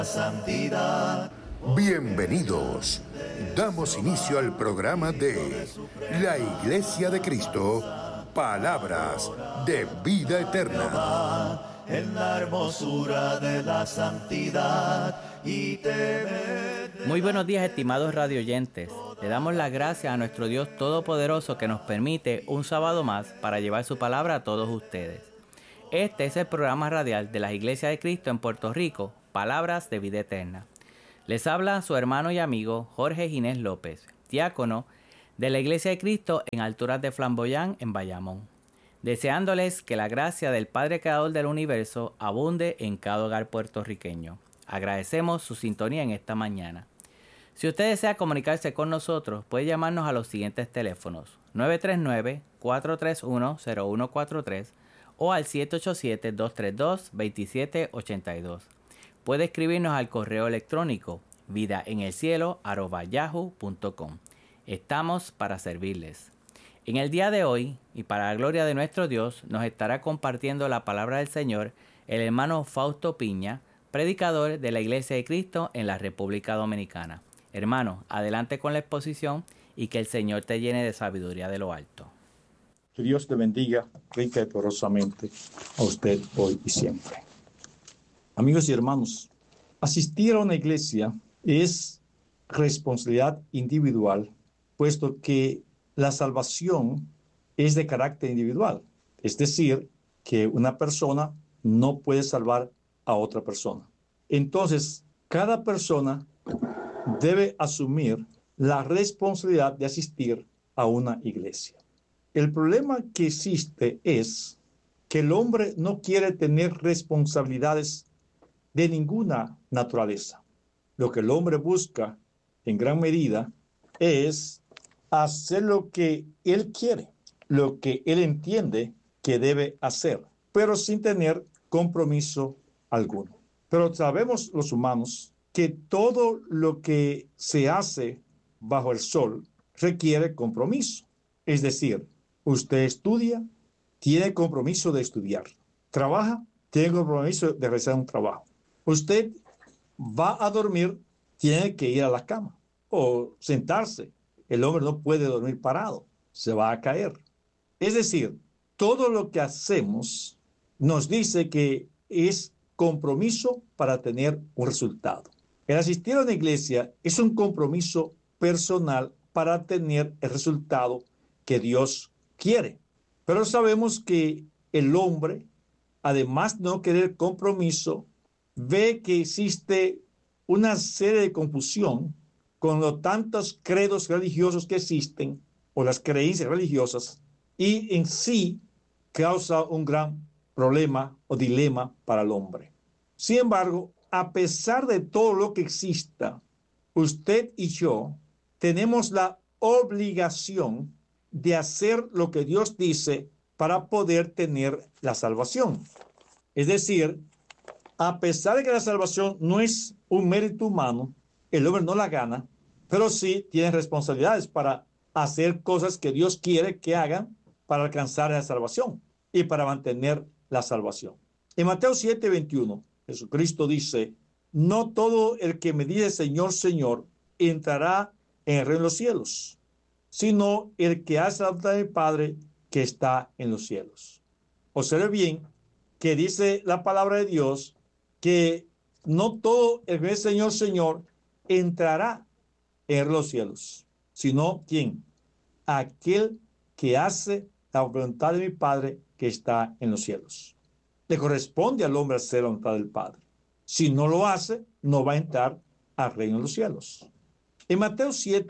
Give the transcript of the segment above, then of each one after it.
Santidad. Bienvenidos. Damos inicio al programa de la Iglesia de Cristo, Palabras de Vida Eterna. En la hermosura de la santidad y temer. Muy buenos días, estimados radioyentes. Le damos las gracias a nuestro Dios Todopoderoso que nos permite un sábado más para llevar su palabra a todos ustedes. Este es el programa radial de la Iglesia de Cristo en Puerto Rico, Palabras de Vida Eterna. Les habla su hermano y amigo Jorge Ginés López, diácono de la Iglesia de Cristo en Alturas de Flamboyán, en Bayamón, deseándoles que la gracia del Padre Creador del Universo abunde en cada hogar puertorriqueño. Agradecemos su sintonía en esta mañana. Si usted desea comunicarse con nosotros, puede llamarnos a los siguientes teléfonos: 939-431-0143 o al 787-232-2782. Puede escribirnos al correo electrónico vidaenelcielo@yahoo.com. Estamos para servirles. En el día de hoy, y para la gloria de nuestro Dios, nos estará compartiendo la palabra del Señor el hermano Fausto Piña, predicador de la Iglesia de Cristo en la República Dominicana. Hermano, adelante con la exposición y que el Señor te llene de sabiduría de lo alto. Que Dios te bendiga rica y poderosamente a usted hoy y siempre. Amigos y hermanos, asistir a una iglesia es responsabilidad individual, puesto que la salvación es de carácter individual. Es decir, que una persona no puede salvar a otra persona. Entonces, cada persona debe asumir la responsabilidad de asistir a una iglesia. El problema que existe es que el hombre no quiere tener responsabilidades de ninguna naturaleza. Lo que el hombre busca en gran medida es hacer lo que él quiere, lo que él entiende que debe hacer, pero sin tener compromiso alguno. Pero sabemos los humanos que todo lo que se hace bajo el sol requiere compromiso. Es decir, usted estudia, tiene compromiso de estudiar. Trabaja, tiene compromiso de realizar un trabajo. Usted va a dormir, tiene que ir a la cama o sentarse. El hombre no puede dormir parado, se va a caer. Es decir, todo lo que hacemos nos dice que es compromiso para tener un resultado. El asistir a una iglesia es un compromiso personal para tener el resultado que Dios quiere. Pero sabemos que el hombre, además de no querer compromiso, ve que existe una serie de confusión con los tantos credos religiosos que existen o las creencias religiosas, y en sí causa un gran problema o dilema para el hombre. Sin embargo, a pesar de todo lo que exista, usted y yo tenemos la obligación de hacer lo que Dios dice para poder tener la salvación. Es decir, a pesar de que la salvación no es un mérito humano, el hombre no la gana, pero sí tiene responsabilidades para hacer cosas que Dios quiere que hagan para alcanzar la salvación y para mantener la salvación. En Mateo 7:21, Jesucristo dice: no todo el que me dice Señor, Señor, entrará en el reino de los cielos, sino el que hace la voluntad de mi Padre que está en los cielos. Observe bien que dice la palabra de Dios que no todo el que dice Señor, Señor, entrará en los cielos, sino ¿quién? Aquel que hace la voluntad de mi Padre que está en los cielos. Le corresponde al hombre hacer la voluntad del Padre. Si no lo hace, no va a entrar al reino de los cielos. En Mateo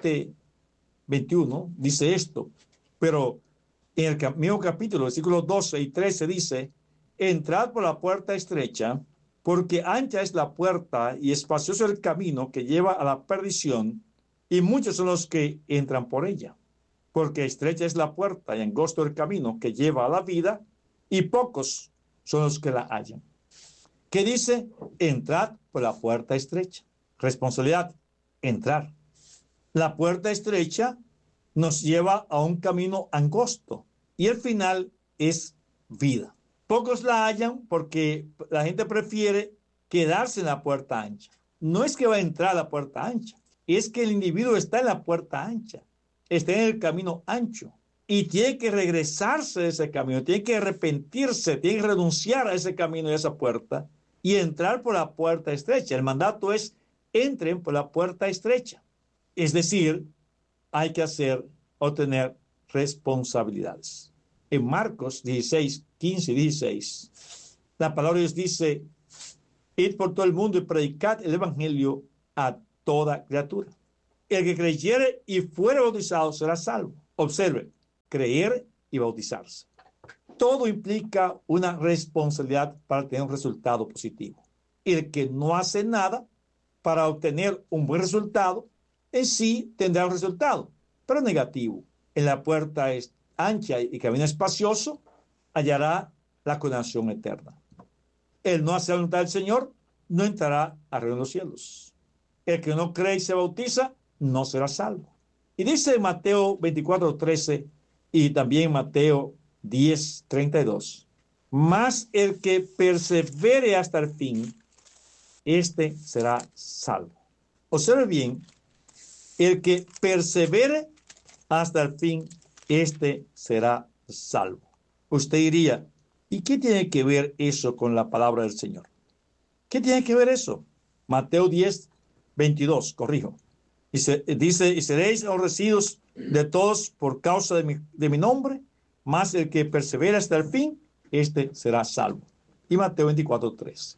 7:21 dice esto, pero en el mismo capítulo, versículos 12 y 13 dice: entrad por la puerta estrecha, porque ancha es la puerta y espacioso el camino que lleva a la perdición, y muchos son los que entran por ella. Porque estrecha es la puerta y angosto el camino que lleva a la vida, y pocos son los que la hallan. ¿Qué dice? Entrad por la puerta estrecha. Responsabilidad, entrar. La puerta estrecha nos lleva a un camino angosto y el final es vida. Pocos la hallan porque la gente prefiere quedarse en la puerta ancha. no es que va a entrar a la puerta ancha, es que el individuo está en la puerta ancha, está en el camino ancho y tiene que regresarse de ese camino, tiene que arrepentirse, tiene que renunciar a ese camino y a esa puerta y entrar por la puerta estrecha. El mandato es: entren por la puerta estrecha. Es decir, hay que tener responsabilidades. En Marcos 16, 15 y 16, la palabra de Dios dice: id por todo el mundo y predicad el evangelio a toda criatura. El que creyere y fuere bautizado será salvo. Observe, creer y bautizarse. Todo implica una responsabilidad para tener un resultado positivo. El que no hace nada para obtener un buen resultado, en sí tendrá un resultado, pero negativo. En la puerta es ancha y camino espacioso, hallará la condenación eterna. El no hacer la voluntad del Señor no entrará al reino de los cielos. El que no cree y se bautiza no será salvo. Y dice Mateo 24:13 y también Mateo 10:32: mas el que persevere hasta el fin, este será salvo. Observe bien, el que persevere hasta el fin, este será salvo. Usted diría: ¿y qué tiene que ver eso con la palabra del Señor? ¿Qué tiene que ver eso? Mateo 10:22, corrijo. Dice: y seréis aborrecidos de todos por causa de mi nombre, mas el que persevera hasta el fin, este será salvo. Y Mateo 24:3.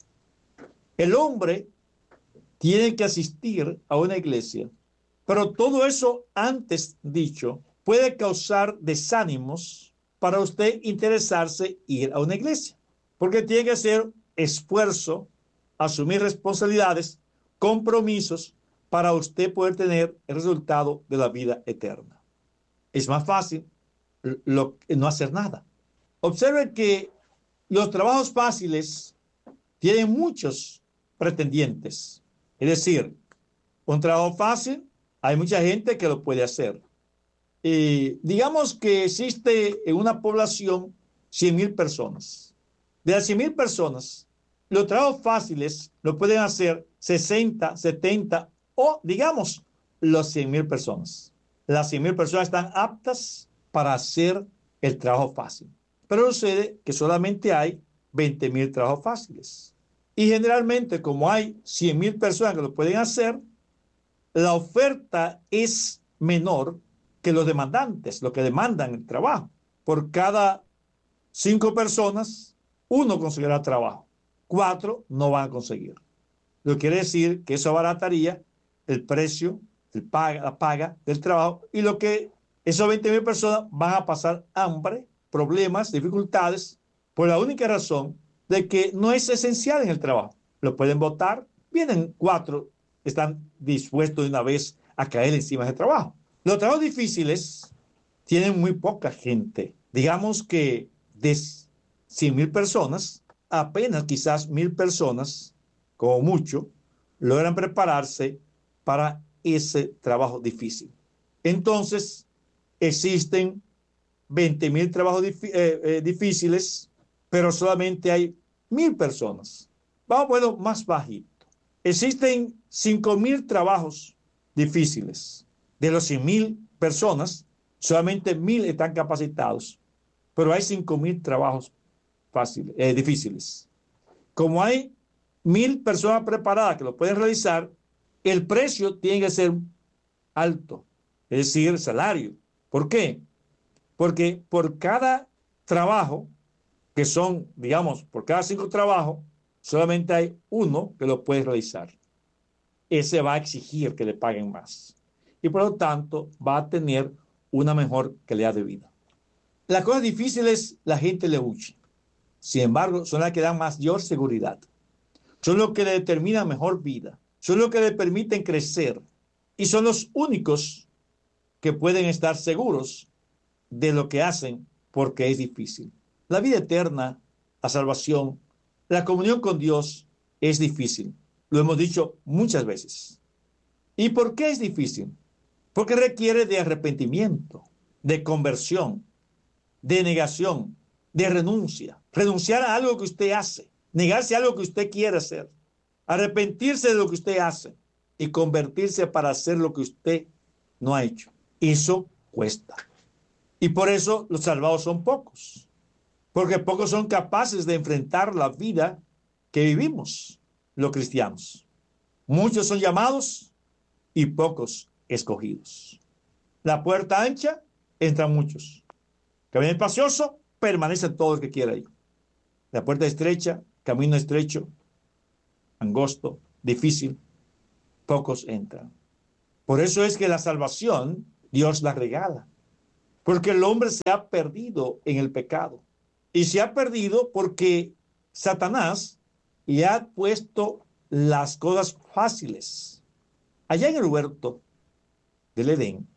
El hombre tiene que asistir a una iglesia, pero todo eso antes dicho puede causar desánimos para usted interesarse ir a una iglesia, porque tiene que hacer esfuerzo, asumir responsabilidades, compromisos para usted poder tener el resultado de la vida eterna. Es más fácil no hacer nada. Observe que los trabajos fáciles tienen muchos pretendientes. Es decir, un trabajo fácil, hay mucha gente que lo puede hacer. Digamos que existe en una población 100,000 personas. De las 100,000 personas, los trabajos fáciles lo pueden hacer 60, 70 o, digamos, los 100,000 personas. Las 100,000 personas están aptas para hacer el trabajo fácil. Pero sucede que solamente hay 20,000 trabajos fáciles. Y generalmente, como hay 100,000 personas que lo pueden hacer, la oferta es menor que los demandantes, lo que demandan el trabajo. Por cada 5 personas, 1 conseguirá trabajo, 4 no van a conseguir. Lo que quiere decir que eso abarataría el precio, la paga del trabajo, y lo que esas 20,000 personas van a pasar hambre, problemas, dificultades, por la única razón de que no es esencial en el trabajo. Lo pueden votar, vienen 4, están dispuestos de una vez a caer encima del trabajo. Los trabajos difíciles tienen muy poca gente. Digamos que de 100,000 personas, apenas quizás 1,000 personas, como mucho, logran prepararse para ese trabajo difícil. Entonces, existen 20,000 trabajos difíciles, pero solamente hay 1,000 personas. Vamos a ponerlo más bajito. Existen 5,000 trabajos difíciles. De los 100,000 personas, solamente 1,000 están capacitados, pero hay 5,000 trabajos difíciles. Como hay 1,000 personas preparadas que lo pueden realizar, el precio tiene que ser alto, es decir, el salario. ¿Por qué? Porque por cada trabajo, que son, digamos, por cada 5 trabajos, solamente hay 1 que lo puede realizar. Ese va a exigir que le paguen más. Y por lo tanto, va a tener una mejor calidad de vida. Las cosas difíciles, la gente le huye. Sin embargo, son las que dan mayor seguridad. Son los que le determinan mejor vida. Son los que le permiten crecer. Y son los únicos que pueden estar seguros de lo que hacen porque es difícil. La vida eterna, la salvación, la comunión con Dios es difícil. Lo hemos dicho muchas veces. ¿Y por qué es difícil? Porque requiere de arrepentimiento, de conversión, de negación, de renuncia. Renunciar a algo que usted hace, negarse a algo que usted quiere hacer. arrepentirse de lo que usted hace y convertirse para hacer lo que usted no ha hecho. Eso cuesta. Y por eso los salvados son pocos, porque pocos son capaces de enfrentar la vida que vivimos los cristianos. Muchos son llamados y pocos escogidos. La puerta ancha, entran muchos. Camino espacioso, permanece todo el que quiera ir. La puerta estrecha, camino estrecho, angosto, difícil, pocos entran. Por eso es que la salvación Dios la regala, porque el hombre se ha perdido en el pecado. Y se ha perdido porque Satanás le ha puesto las cosas fáciles. Allá en el huerto del Edén,